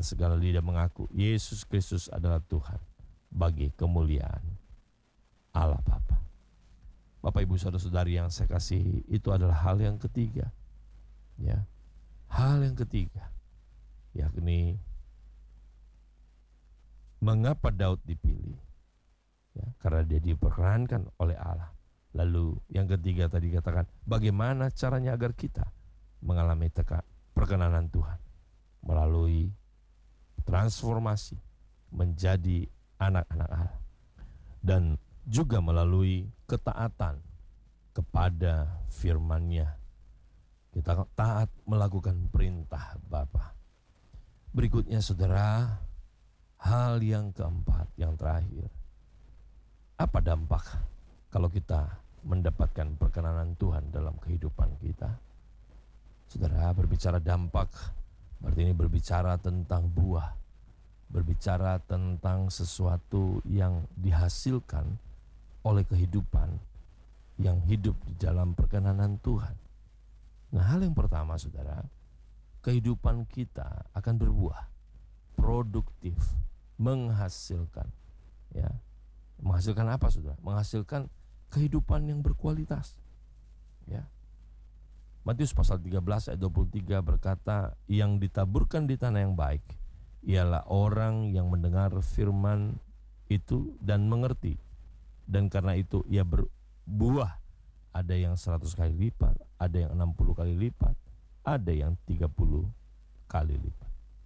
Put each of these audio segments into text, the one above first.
dan segala lidah mengaku Yesus Kristus adalah Tuhan, bagi kemuliaan Allah Bapa. Bapak Ibu Saudara-saudari yang saya kasihi, itu adalah hal yang ketiga. Ya. Hal yang ketiga, yakni mengapa Daud dipilih? Ya, karena dia diperkenankan oleh Allah. Lalu yang ketiga tadi katakan, bagaimana caranya agar kita mengalami perkenanan Tuhan? Melalui transformasi menjadi anak-anak Allah. Dan juga melalui ketaatan kepada firman-Nya. Kita taat melakukan perintah Bapa. Berikutnya saudara, hal yang keempat, yang terakhir. Apa dampak kalau kita mendapatkan perkenanan Tuhan dalam kehidupan kita? Saudara, berbicara dampak, berarti ini berbicara tentang buah. Berbicara tentang sesuatu yang dihasilkan oleh kehidupan yang hidup di dalam perkenanan Tuhan. Nah, hal yang pertama saudara, kehidupan kita akan berbuah, produktif, menghasilkan. Ya, menghasilkan apa saudara? Menghasilkan kehidupan yang berkualitas. Ya. Matius pasal 13 ayat 23 berkata, yang ditaburkan di tanah yang baik ialah orang yang mendengar firman itu dan mengerti, dan karena itu ia berbuah. Ada yang 100 kali lipat, ada yang 60 kali lipat, ada yang 30 kali lipat.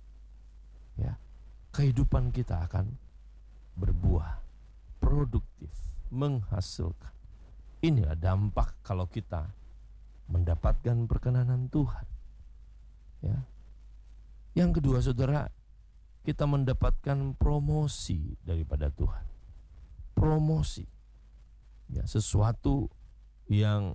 Ya, kehidupan kita akan berbuah, produktif, menghasilkan. Inilah dampak kalau kita mendapatkan perkenanan Tuhan. Ya. Yang kedua saudara, kita mendapatkan promosi daripada Tuhan. Promosi. Ya, sesuatu yang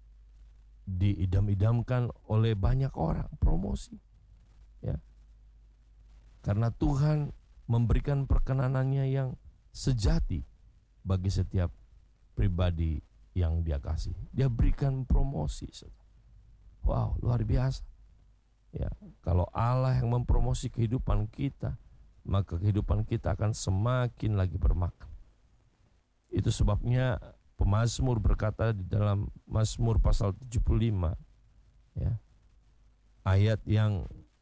diidam-idamkan oleh banyak orang, promosi. Ya. Karena Tuhan memberikan perkenanannya yang sejati bagi setiap pribadi yang Dia kasih. Dia berikan promosi. Wow, luar biasa. Ya, kalau Allah yang mempromosi kehidupan kita, maka kehidupan kita akan semakin lagi bermakna. Itu sebabnya pemazmur berkata di dalam Mazmur pasal 75, ya, ayat yang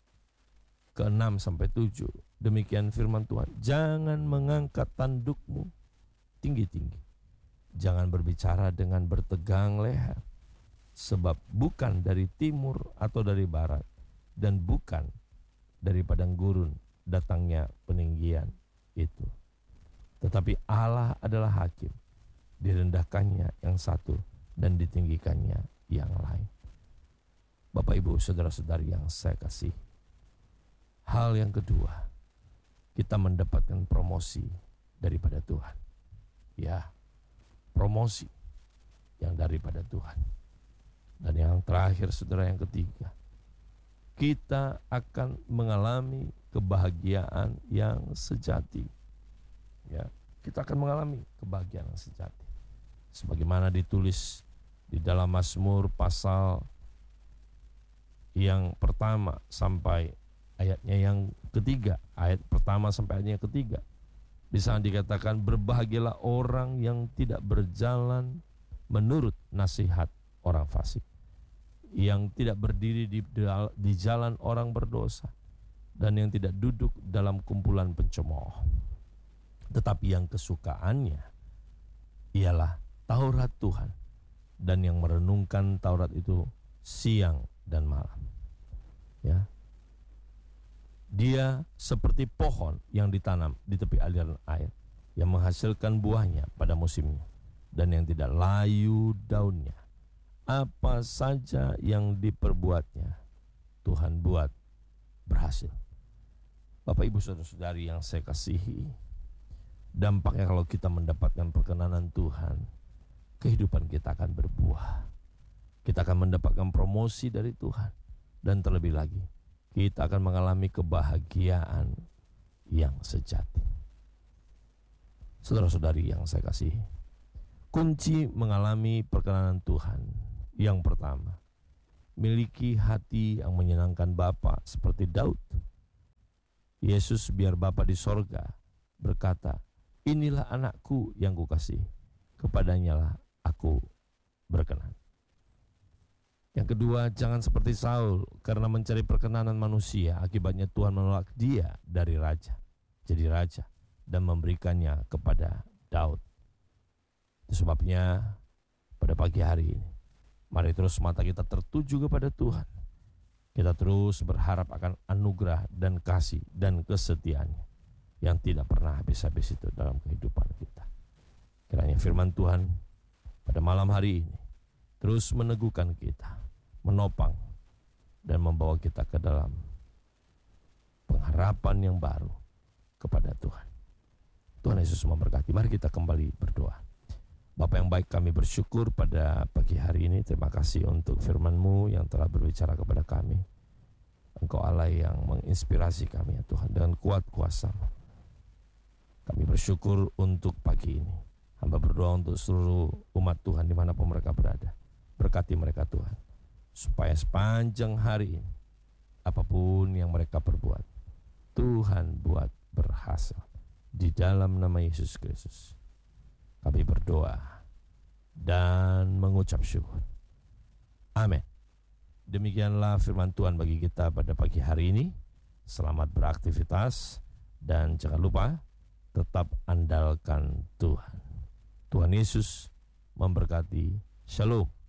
ke-6 sampai 7. Demikian firman Tuhan, jangan mengangkat tandukmu tinggi-tinggi, jangan berbicara dengan bertegang leher, sebab bukan dari timur atau dari barat, dan bukan dari padang gurun datangnya peninggian itu. Tetapi Allah adalah hakim, direndahkannya yang satu dan ditinggikannya yang lain. Bapak Ibu saudara-saudari yang saya kasih, hal yang kedua, kita mendapatkan promosi daripada Tuhan. Ya, promosi yang daripada Tuhan. Dan yang terakhir saudara, yang ketiga, kita akan mengalami kebahagiaan yang sejati. Ya, kita akan mengalami kebahagiaan yang sejati. Sebagaimana ditulis di dalam Mazmur pasal yang pertama sampai ayatnya yang ketiga, ayat pertama sampai ayatnya yang ketiga. Di sana dikatakan, berbahagialah orang yang tidak berjalan menurut nasihat orang fasik, yang tidak berdiri di jalan orang berdosa, dan yang tidak duduk dalam kumpulan pencemooh. Tetapi yang kesukaannya ialah Taurat Tuhan, dan yang merenungkan Taurat itu siang dan malam. Ya. Dia seperti pohon yang ditanam di tepi aliran air, yang menghasilkan buahnya pada musimnya, dan yang tidak layu daunnya. Apa saja yang diperbuatnya, Tuhan buat berhasil. Bapak Ibu saudara-saudari yang saya kasihi, dampaknya kalau kita mendapatkan perkenanan Tuhan, kehidupan kita akan berbuah. Kita akan mendapatkan promosi dari Tuhan, dan terlebih lagi, kita akan mengalami kebahagiaan yang sejati. Saudara-saudari yang saya kasihi, kunci mengalami perkenanan Tuhan, yang pertama, miliki hati yang menyenangkan Bapa seperti Daud. Yesus biar Bapa di sorga berkata, inilah anakku yang kukasihi, kepadanya lah aku berkenan. Yang kedua, jangan seperti Saul karena mencari perkenanan manusia, akibatnya Tuhan menolak dia dari jadi raja dan memberikannya kepada Daud. Itu sebabnya pada pagi hari ini, mari terus mata kita tertuju kepada Tuhan. Kita terus berharap akan anugerah dan kasih dan kesetiaan-Nya yang tidak pernah habis-habis itu dalam kehidupan kita. Kiranya firman Tuhan pada malam hari ini terus meneguhkan kita, menopang dan membawa kita ke dalam pengharapan yang baru kepada Tuhan. Tuhan Yesus memberkati. Mari kita kembali berdoa. Bapa yang baik, kami bersyukur pada pagi hari ini. Terima kasih untuk firman-Mu yang telah berbicara kepada kami. Engkau Allah yang menginspirasi kami ya Tuhan dengan kuat kuasa-Mu. Kami bersyukur untuk pagi ini. Hamba berdoa untuk seluruh umat Tuhan dimanapun mereka berada. Berkati mereka Tuhan, supaya sepanjang hari ini apapun yang mereka perbuat, Tuhan buat berhasil. Di dalam nama Yesus Kristus kami berdoa dan mengucap syukur. Amin. Demikianlah firman Tuhan bagi kita pada pagi hari ini. Selamat beraktivitas dan jangan lupa tetap andalkan Tuhan. Tuhan Yesus memberkati. Shalom.